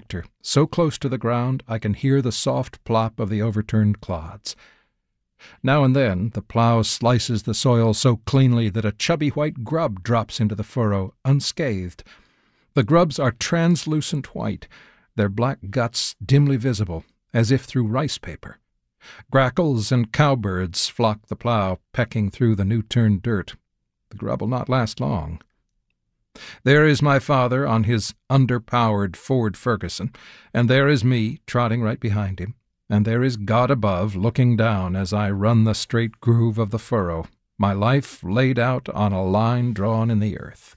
tractor, so close to the ground I can hear the soft plop of the overturned clods. Now and then the plow slices the soil so cleanly that a chubby white grub drops into the furrow, unscathed. The grubs are translucent white, their black guts dimly visible, as if through rice paper. Grackles and cowbirds flock the plow, pecking through the new-turned dirt. The grub will not last long. There is my father on his underpowered Ford Ferguson, and there is me trotting right behind him, and there is God above looking down as I run the straight groove of the furrow, my life laid out on a line drawn in the earth.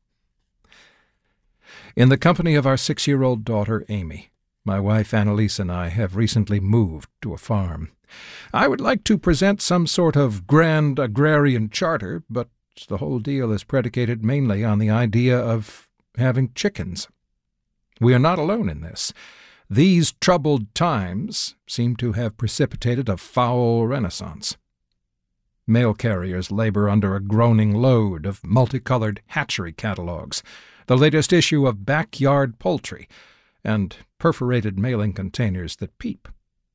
In the company of our 6-year-old daughter, Amy, my wife Annalise and I have recently moved to a farm. I would like to present some sort of grand agrarian charter, but the whole deal is predicated mainly on the idea of having chickens. We are not alone in this. These troubled times seem to have precipitated a foul renaissance. Mail carriers labor under a groaning load of multicolored hatchery catalogs, the latest issue of Backyard Poultry, and perforated mailing containers that peep.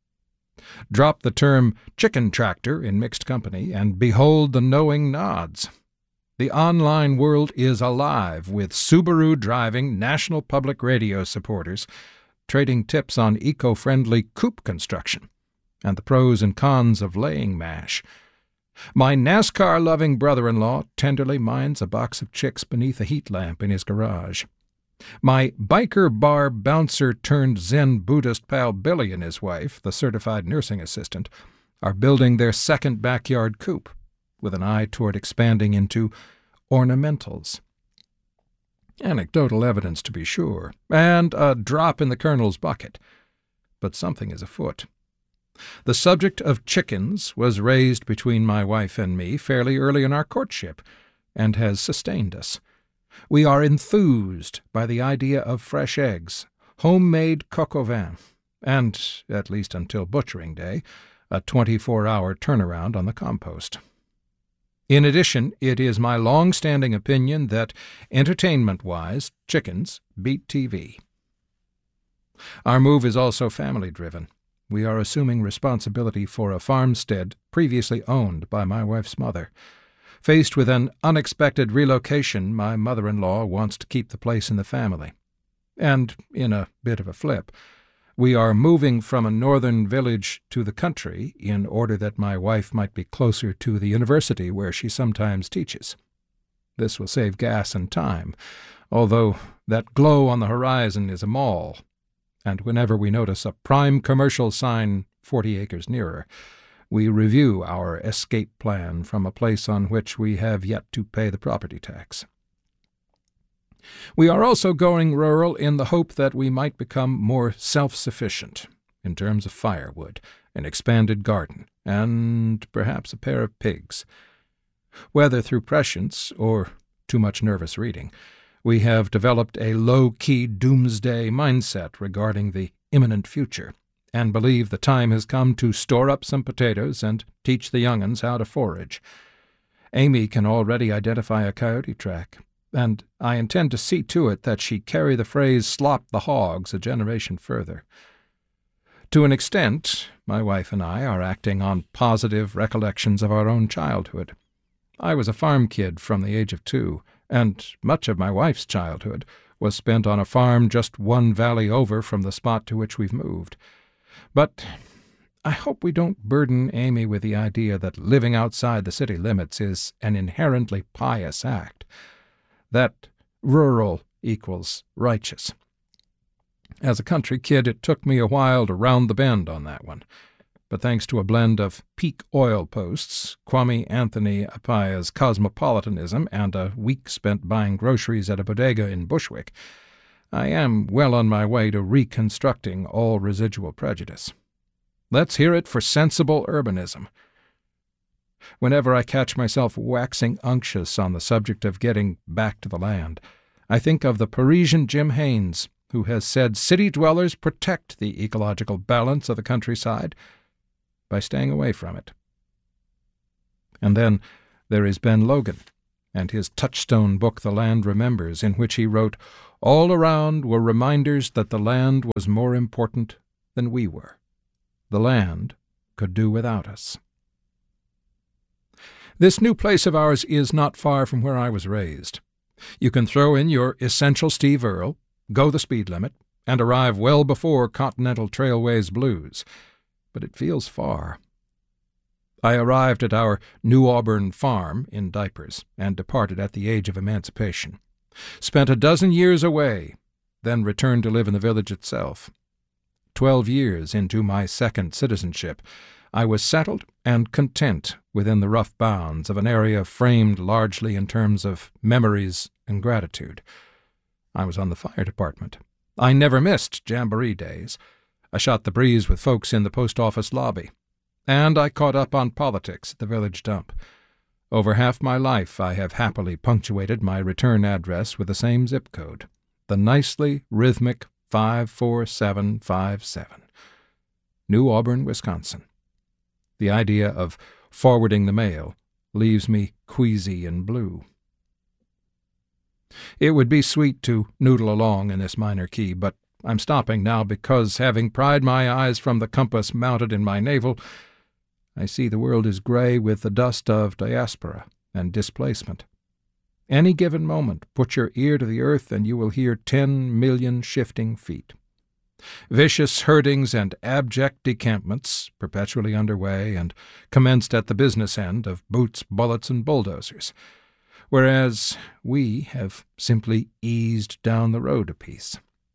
Drop the term chicken tractor in mixed company, and behold the knowing nods. The online world is alive with Subaru-driving National Public Radio supporters trading tips on eco-friendly coop construction and the pros and cons of laying mash. My NASCAR-loving brother-in-law tenderly minds a box of chicks beneath a heat lamp in his garage. My biker bar bouncer-turned-Zen Buddhist pal Billy and his wife, the certified nursing assistant, are building their second backyard coop, with an eye toward expanding into ornamentals. Anecdotal evidence, to be sure, and a drop in the Colonel's bucket. But something is afoot. The subject of chickens was raised between my wife and me fairly early in our courtship, and has sustained us. We are enthused by the idea of fresh eggs, homemade coq au vin, and, at least until butchering day, a 24-hour turnaround on the compost. In addition, it is my long-standing opinion that, entertainment-wise, chickens beat TV. Our move is also family-driven. We are assuming responsibility for a farmstead previously owned by my wife's mother. Faced with an unexpected relocation, my mother-in-law wants to keep the place in the family. And, in a bit of a flip, we are moving from a northern village to the country in order that my wife might be closer to the university where she sometimes teaches. This will save gas and time, although that glow on the horizon is a mall, and whenever we notice a prime commercial sign 40 acres nearer, we review our escape plan from a place on which we have yet to pay the property tax. We are also going rural in the hope that we might become more self-sufficient in terms of firewood, an expanded garden, and perhaps a pair of pigs. Whether through prescience or too much nervous reading, we have developed a low-key doomsday mindset regarding the imminent future, and believe the time has come to store up some potatoes and teach the young'uns how to forage. Amy can already identify a coyote track, and I intend to see to it that she carry the phrase "slop the hogs" a generation further. To an extent, my wife and I are acting on positive recollections of our own childhood. I was a farm kid from the age of 2, and much of my wife's childhood was spent on a farm just one valley over from the spot to which we've moved. But I hope we don't burden Amy with the idea that living outside the city limits is an inherently pious act, that rural equals righteous. As a country kid, it took me a while to round the bend on that one, but thanks to a blend of peak oil posts, Kwame Anthony Apaya's cosmopolitanism, and a week spent buying groceries at a bodega in Bushwick, I am well on my way to reconstructing all residual prejudice. Let's hear it for sensible urbanism. Whenever I catch myself waxing unctuous on the subject of getting back to the land, I think of the Parisian Jim Haynes, who has said city dwellers protect the ecological balance of the countryside by staying away from it. And then there is Ben Logan, and his touchstone book The Land Remembers, in which he wrote, All around were reminders that the land was more important than we were. The land could do without us. This new place of ours is not far from where I was raised. You can throw in your essential Steve Earle, go the speed limit, and arrive well before Continental Trailways blues. But it feels far. I arrived at our New Auburn farm in diapers and departed at the age of emancipation. Spent a dozen years away, then returned to live in the village itself. 12 years into my second citizenship, I was settled and content within the rough bounds of an area framed largely in terms of memories and gratitude. I was on the fire department. I never missed jamboree days. I shot the breeze with folks in the post office lobby. And I caught up on politics at the village dump. Over half my life I have happily punctuated my return address with the same zip code, the nicely rhythmic 54757. New Auburn, Wisconsin. The idea of forwarding the mail leaves me queasy and blue. It would be sweet to noodle along in this minor key, but I'm stopping now because, having pried my eyes from the compass mounted in my navel, I see the world is gray with the dust of diaspora and displacement. Any given moment, put your ear to the earth and you will hear 10 million shifting feet. Vicious herdings and abject decampments, perpetually underway and commenced at the business end of boots, bullets, and bulldozers, whereas we have simply eased down the road a piece.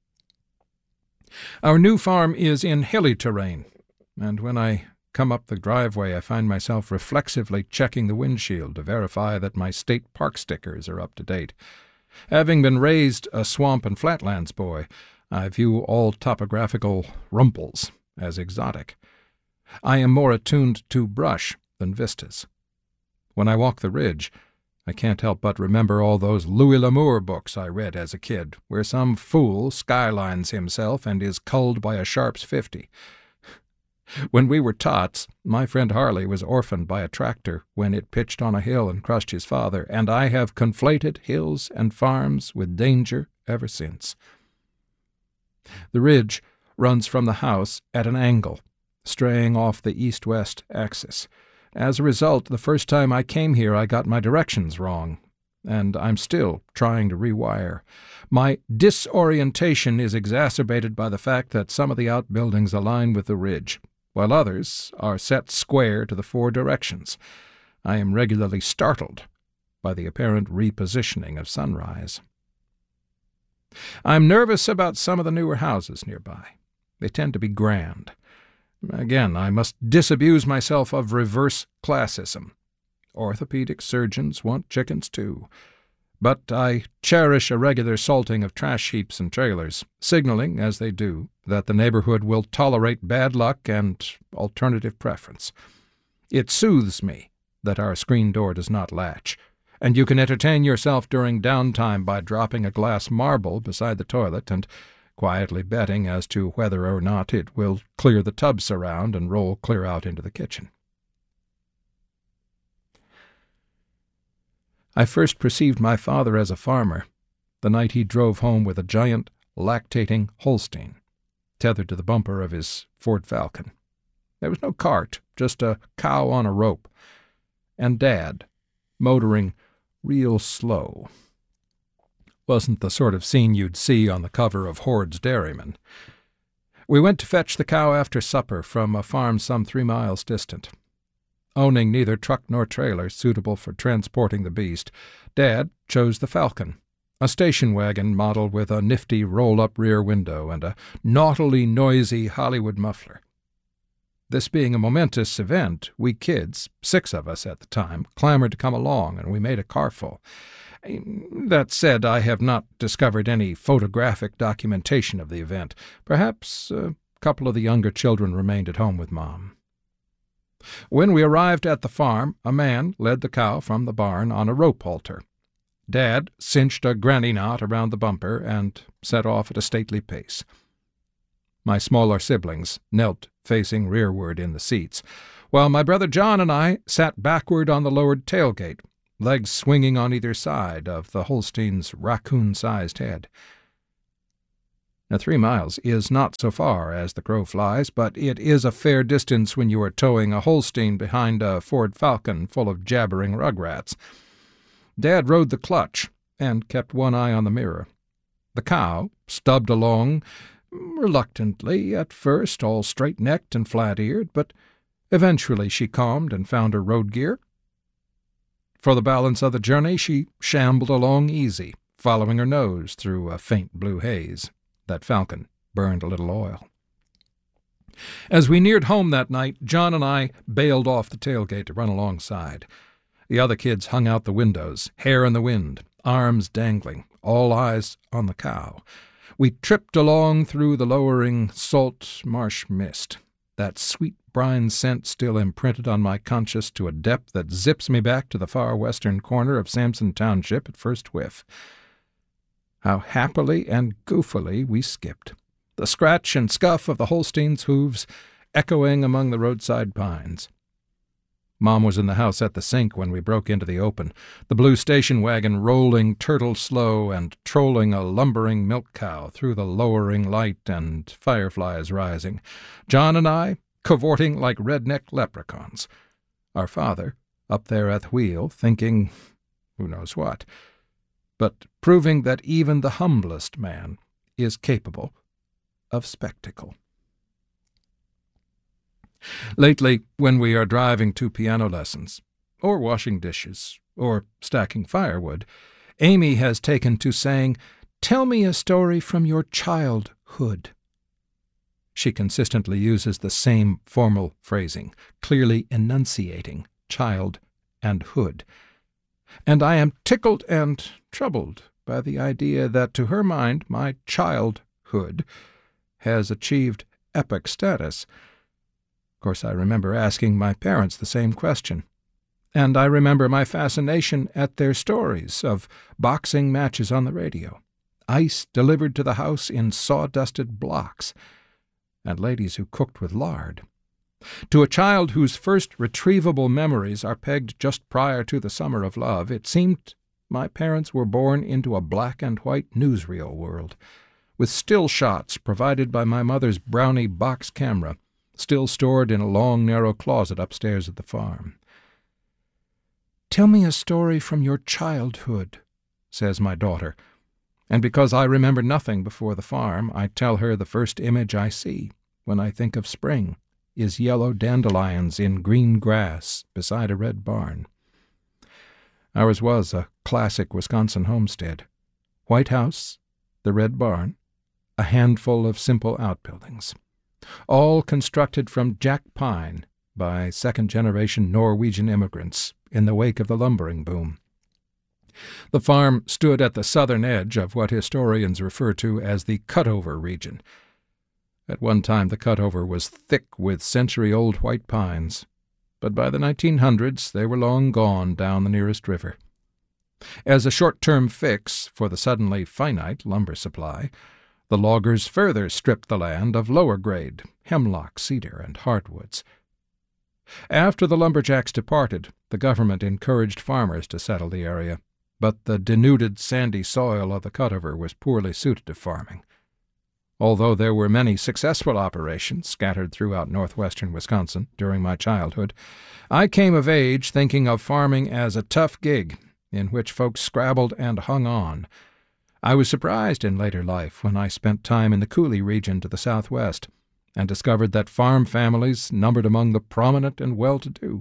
Our new farm is in hilly terrain, and when I come up the driveway, I find myself reflexively checking the windshield to verify that my state park stickers are up to date. Having been raised a swamp and flatlands boy, I view all topographical rumples as exotic. I am more attuned to brush than vistas. When I walk the ridge, I can't help but remember all those Louis L'Amour books I read as a kid, where some fool skylines himself and is culled by a Sharps 50. When we were tots, my friend Harley was orphaned by a tractor when it pitched on a hill and crushed his father, and I have conflated hills and farms with danger ever since. The ridge runs from the house at an angle, straying off the east-west axis. As a result, the first time I came here I got my directions wrong, and I'm still trying to rewire. My disorientation is exacerbated by the fact that some of the outbuildings align with the ridge, while others are set square to the 4 directions. I am regularly startled by the apparent repositioning of sunrise. I'm nervous about some of the newer houses nearby. They tend to be grand. Again, I must disabuse myself of reverse classism. Orthopedic surgeons want chickens too. But I cherish a regular salting of trash heaps and trailers, signaling, as they do, that the neighborhood will tolerate bad luck and alternative preference. It soothes me that our screen door does not latch, and you can entertain yourself during downtime by dropping a glass marble beside the toilet and quietly betting as to whether or not it will clear the tub surround and roll clear out into the kitchen. I first perceived my father as a farmer the night he drove home with a giant, lactating Holstein, tethered to the bumper of his Ford Falcon. There was no cart, just a cow on a rope, and Dad, motoring real slow. Wasn't the sort of scene you'd see on the cover of Hord's Dairyman. We went to fetch the cow after supper from a farm some 3 miles distant. Owning neither truck nor trailer suitable for transporting the beast, Dad chose the Falcon, a station wagon model with a nifty roll-up rear window and a naughtily noisy Hollywood muffler. This being a momentous event, we kids, 6 of us at the time, clamored to come along, and we made a carful. That said, I have not discovered any photographic documentation of the event. Perhaps a couple of the younger children remained at home with Mom. When we arrived at the farm, a man led the cow from the barn on a rope halter. Dad cinched a granny knot around the bumper and set off at a stately pace. My smaller siblings knelt facing rearward in the seats, while my brother John and I sat backward on the lowered tailgate, legs swinging on either side of the Holstein's raccoon-sized head. Now, 3 miles is not so far as the crow flies, but it is a fair distance when you are towing a Holstein behind a Ford Falcon full of jabbering rugrats. Dad rode the clutch and kept one eye on the mirror. The cow stubbed along, reluctantly at first, all straight-necked and flat-eared, but eventually she calmed and found her road gear. For the balance of the journey she shambled along easy, following her nose through a faint blue haze. That Falcon burned a little oil. As we neared home that night, John and I bailed off the tailgate to run alongside. The other kids hung out the windows, hair in the wind, arms dangling, all eyes on the cow. We tripped along through the lowering salt marsh mist, that sweet brine scent still imprinted on my conscience to a depth that zips me back to the far western corner of Sampson Township at first whiff. How happily and goofily we skipped, the scratch and scuff of the Holstein's hooves echoing among the roadside pines. Mom was in the house at the sink when we broke into the open, the blue station wagon rolling turtle-slow and trolling a lumbering milk cow through the lowering light and fireflies rising. John and I cavorting like redneck leprechauns. Our father, up there at the wheel, thinking who knows what, but proving that even the humblest man is capable of spectacle. Lately, when we are driving to piano lessons, or washing dishes, or stacking firewood, Amy has taken to saying, "Tell me a story from your childhood." She consistently uses the same formal phrasing, clearly enunciating child and hood. And I am tickled and troubled by the idea that to her mind my childhood has achieved epic status. Of course, I remember asking my parents the same question, and I remember my fascination at their stories of boxing matches on the radio, ice delivered to the house in sawdusted blocks, and ladies who cooked with lard. To a child whose first retrievable memories are pegged just prior to the summer of love, it seemed my parents were born into a black-and-white newsreel world, with still shots provided by my mother's Brownie box camera, still stored in a long, narrow closet upstairs at the farm. "Tell me a story from your childhood," says my daughter, and because I remember nothing before the farm, I tell her the first image I see when I think of spring is yellow dandelions in green grass beside a red barn. Ours was a classic Wisconsin homestead. White house, the red barn, a handful of simple outbuildings, all constructed from jack pine by second-generation Norwegian immigrants in the wake of the lumbering boom. The farm stood at the southern edge of what historians refer to as the cutover region. At one time the cutover was thick with century-old white pines, but by the 1900s they were long gone down the nearest river. As a short-term fix for the suddenly finite lumber supply, the loggers further stripped the land of lower-grade hemlock, cedar, and hardwoods. After the lumberjacks departed, the government encouraged farmers to settle the area, but the denuded sandy soil of the cutover was poorly suited to farming. Although there were many successful operations scattered throughout northwestern Wisconsin during my childhood, I came of age thinking of farming as a tough gig in which folks scrabbled and hung on. I was surprised in later life when I spent time in the Coulee region to the southwest and discovered that farm families numbered among the prominent and well-to-do.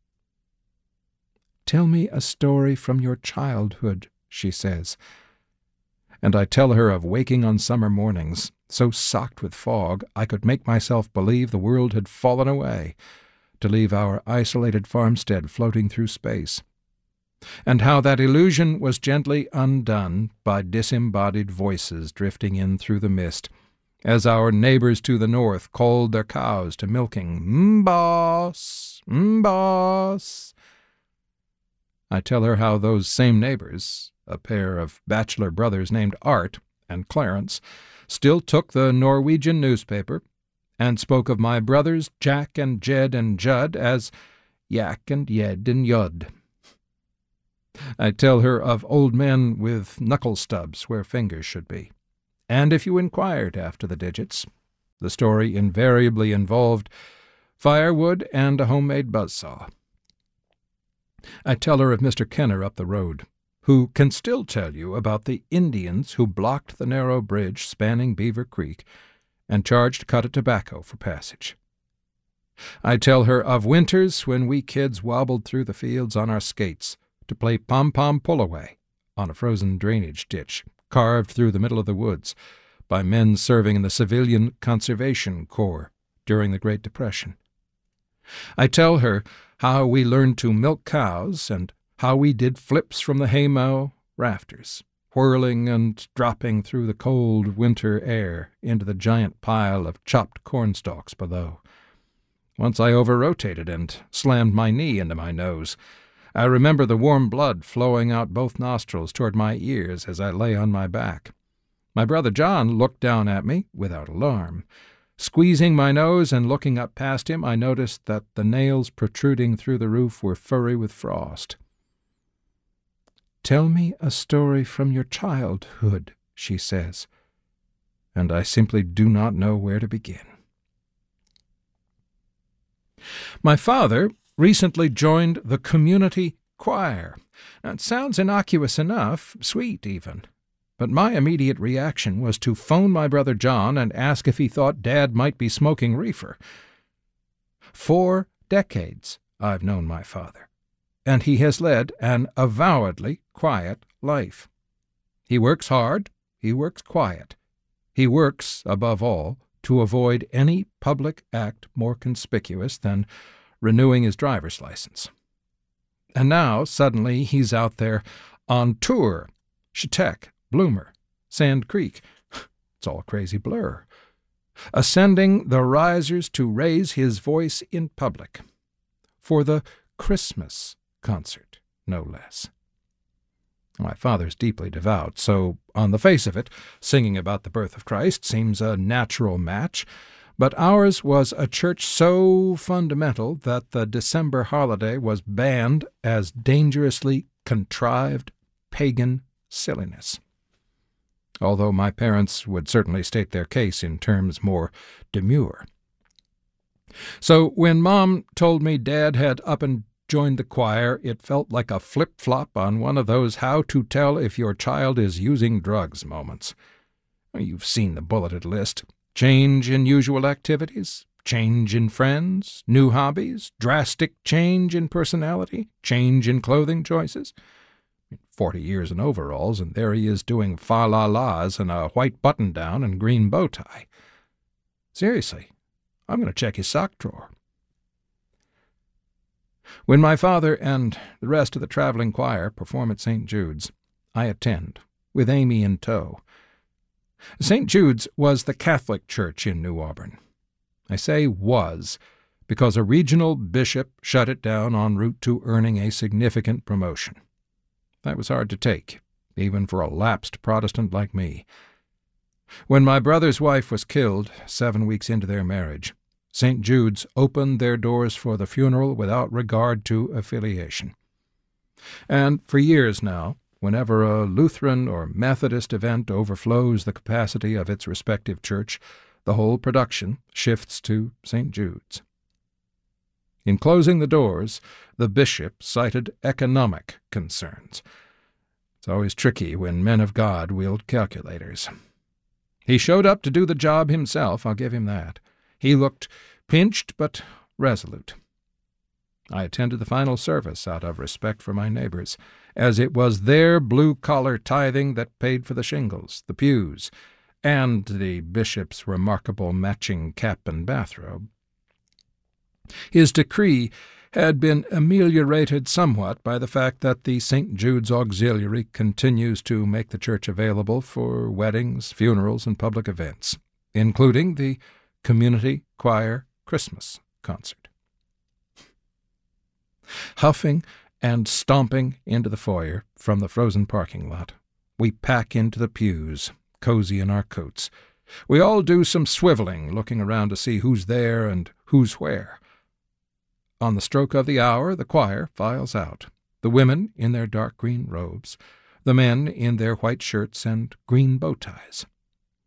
"Tell me a story from your childhood," she says. And I tell her of waking on summer mornings, so socked with fog I could make myself believe the world had fallen away, to leave our isolated farmstead floating through space, and how that illusion was gently undone by disembodied voices drifting in through the mist, as our neighbors to the north called their cows to milking, "M'boss, m'boss." I tell her how those same neighbors, a pair of bachelor brothers named Art and Clarence, still took the Norwegian newspaper and spoke of my brothers Jack and Jed and Judd as Yak and Yed and Yud. I tell her of old men with knuckle stubs where fingers should be, and if you inquired after the digits, the story invariably involved firewood and a homemade buzzsaw. I tell her of Mr. Kenner up the road, who can still tell you about the Indians who blocked the narrow bridge spanning Beaver Creek and charged cut of tobacco for passage. I tell her of winters when we kids wobbled through the fields on our skates to play pom-pom pull-away on a frozen drainage ditch carved through the middle of the woods by men serving in the Civilian Conservation Corps during the Great Depression. I tell her how we learned to milk cows and how we did flips from the haymow rafters, whirling and dropping through the cold winter air into the giant pile of chopped cornstalks below. Once I over-rotated and slammed my knee into my nose. I remember the warm blood flowing out both nostrils toward my ears as I lay on my back. My brother John looked down at me without alarm. Squeezing my nose and looking up past him, I noticed that the nails protruding through the roof were furry with frost. "Tell me a story from your childhood," she says, and I simply do not know where to begin. My father recently joined the community choir. Now, it sounds innocuous enough, sweet even, but my immediate reaction was to phone my brother John and ask if he thought Dad might be smoking reefer. 4 decades I've known my father, and he has led an avowedly quiet life. He works hard, he works quiet. He works, above all, to avoid any public act more conspicuous than renewing his driver's license. And now, suddenly, he's out there on tour. Chetek, Bloomer, Sand Creek. It's all a crazy blur. Ascending the risers to raise his voice in public. For the Christmas concert, no less. My father's deeply devout, so, on the face of it, singing about the birth of Christ seems a natural match, but ours was a church so fundamental that the December holiday was banned as dangerously contrived pagan silliness. Although my parents would certainly state their case in terms more demure. So when Mom told me Dad had up and joined the choir, it felt like a flip-flop on one of those how-to-tell-if-your-child-is-using drugs moments. You've seen the bulleted list. Change in usual activities, change in friends, new hobbies, drastic change in personality, change in clothing choices. 40 years in overalls, and there he is doing fa-la-las in a white button-down and green bow tie. Seriously, I'm going to check his sock drawer. When my father and the rest of the traveling choir perform at St. Jude's, I attend, with Amy in tow. St. Jude's was the Catholic church in New Auburn. I say was, because a regional bishop shut it down en route to earning a significant promotion. That was hard to take, even for a lapsed Protestant like me. When my brother's wife was killed 7 weeks into their marriage, St. Jude's opened their doors for the funeral without regard to affiliation. And for years now, whenever a Lutheran or Methodist event overflows the capacity of its respective church, the whole production shifts to St. Jude's. In closing the doors, the bishop cited economic concerns. It's always tricky when men of God wield calculators. He showed up to do the job himself, I'll give him that. He looked pinched but resolute. I attended the final service out of respect for my neighbors, as it was their blue-collar tithing that paid for the shingles, the pews, and the bishop's remarkable matching cap and bathrobe. His decree had been ameliorated somewhat by the fact that the St. Jude's Auxiliary continues to make the church available for weddings, funerals, and public events, including the Community Choir Christmas concert. Huffing and stomping into the foyer from the frozen parking lot, we pack into the pews, cozy in our coats. We all do some swiveling, looking around to see who's there and who's where. On the stroke of the hour, the choir files out, the women in their dark green robes, the men in their white shirts and green bow ties.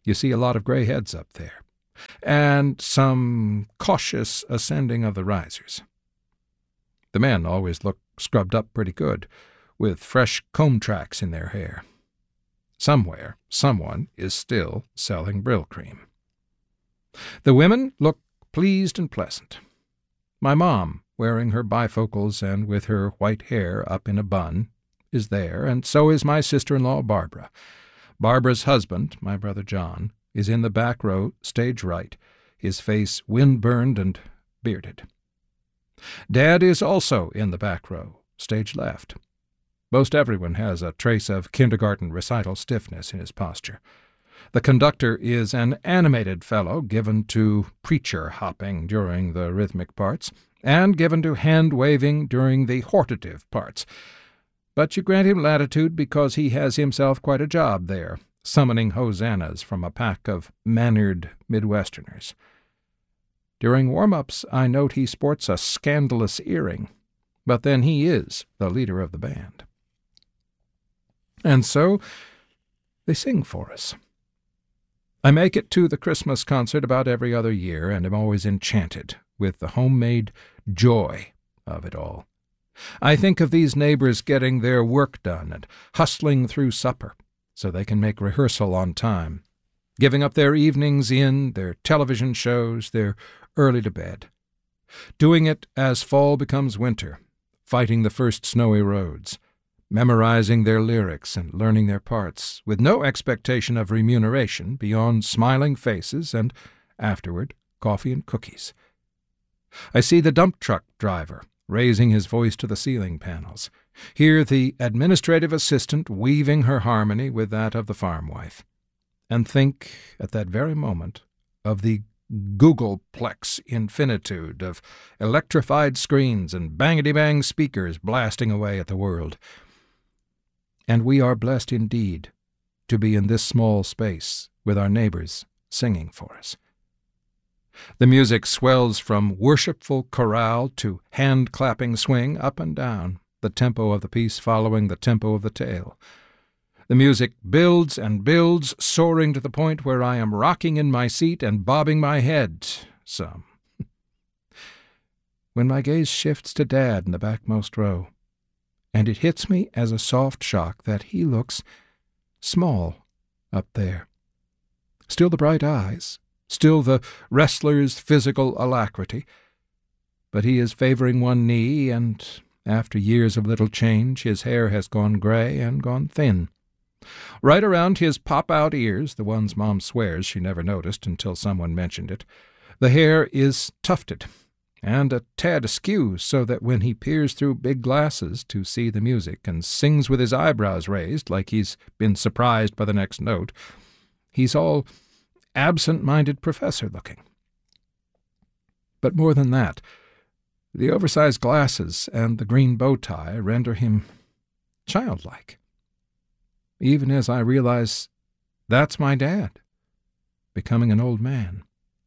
You see a lot of gray heads up there, and some cautious ascending of the risers. The men always look scrubbed up pretty good, with fresh comb tracks in their hair. Somewhere, someone is still selling Brylcreem. The women look pleased and pleasant. My mom, wearing her bifocals and with her white hair up in a bun, is there, and so is my sister-in-law Barbara. Barbara's husband, my brother John, is in the back row, stage right, his face wind-burned and bearded. Dad is also in the back row, stage left. Most everyone has a trace of kindergarten recital stiffness in his posture. The conductor is an animated fellow given to preacher-hopping during the rhythmic parts, and given to hand-waving during the hortative parts. But you grant him latitude because he has himself quite a job there, summoning hosannas from a pack of mannered Midwesterners. During warm-ups, I note he sports a scandalous earring, but then he is the leader of the band. And so they sing for us. I make it to the Christmas concert about every other year, and am always enchanted with the homemade joy of it all. I think of these neighbors getting their work done and hustling through supper so they can make rehearsal on time, giving up their evenings in, their television shows, their early to bed, doing it as fall becomes winter, fighting the first snowy roads, memorizing their lyrics and learning their parts, with no expectation of remuneration beyond smiling faces and, afterward, coffee and cookies. I see the dump truck driver raising his voice to the ceiling panels, hear the administrative assistant weaving her harmony with that of the farm wife, and think, at that very moment, of the Googleplex infinitude of electrified screens and bangity-bang speakers blasting away at the world. And we are blessed indeed to be in this small space with our neighbors singing for us. The music swells from worshipful chorale to hand-clapping swing up and down, the tempo of the piece following the tempo of the tale. The music builds and builds, soaring to the point where I am rocking in my seat and bobbing my head some. When my gaze shifts to Dad in the backmost row, and it hits me as a soft shock that he looks small up there. Still the bright eyes, still the wrestler's physical alacrity, but he is favoring one knee, and after years of little change, his hair has gone gray and gone thin. Right around his pop-out ears, the ones Mom swears she never noticed until someone mentioned it, the hair is tufted and a tad askew, so that when he peers through big glasses to see the music and sings with his eyebrows raised like he's been surprised by the next note, he's all absent-minded professor-looking. But more than that, the oversized glasses and the green bow tie render him childlike. Even as I realize that's my dad, becoming an old man.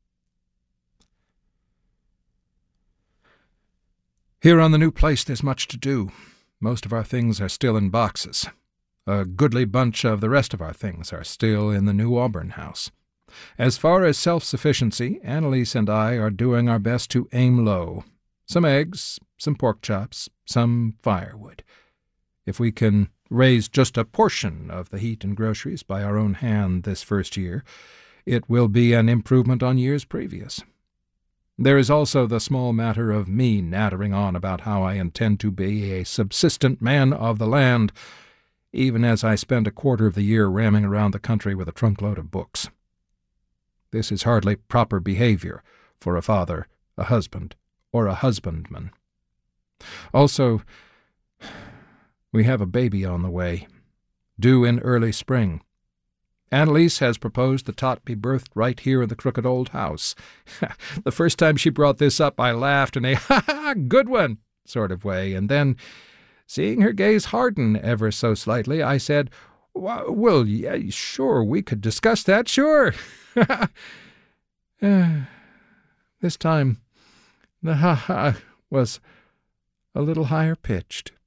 Here on the new place there's much to do. Most of our things are still in boxes. A goodly bunch of the rest of our things are still in the new Auburn house. As far as self-sufficiency, Annalise and I are doing our best to aim low. Some eggs, some pork chops, some firewood. If we can raise just a portion of the heat and groceries by our own hand this first year, it will be an improvement on years previous. There is also the small matter of me nattering on about how I intend to be a subsistent man of the land, even as I spend a quarter of the year ramming around the country with a trunkload of books. This is hardly proper behavior for a father, a husband, or a husbandman. Also, we have a baby on the way, due in early spring. Annalise has proposed the tot be birthed right here in the crooked old house. The first time she brought this up, I laughed in a ha-ha, good one sort of way, and then, seeing her gaze harden ever so slightly, I said, well, yeah, sure, we could discuss that, sure. This time, the ha-ha was a little higher pitched.